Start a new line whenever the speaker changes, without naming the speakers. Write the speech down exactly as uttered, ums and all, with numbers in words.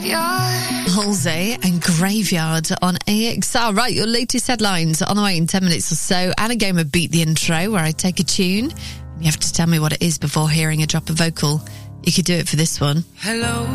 Halsey and Graveyard on A X R. Right, your latest headlines on the way in ten minutes or so, and a game of Beat the Intro, where I take a tune and you have to tell me what it is before hearing a drop of vocal. You could do it for this one.
Hello.